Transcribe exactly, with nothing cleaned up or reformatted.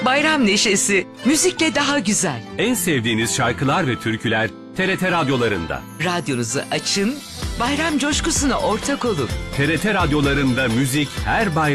Bayram neşesi müzikle daha güzel. En sevdiğiniz şarkılar ve türküler T R T radyolarında. Radyonuzu açın, bayram coşkusuna ortak olun. T R T radyolarında müzik her bayram